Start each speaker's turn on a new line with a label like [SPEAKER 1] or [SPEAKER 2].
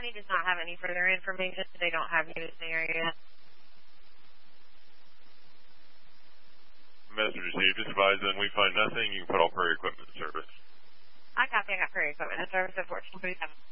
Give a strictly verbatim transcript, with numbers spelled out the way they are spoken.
[SPEAKER 1] county does not have any further information. They don't have units in the area.
[SPEAKER 2] Message received. Just advise when we find nothing, you can put all prairie equipment in service.
[SPEAKER 1] I copy. I got prairie equipment in service at fourteen thirty-seven.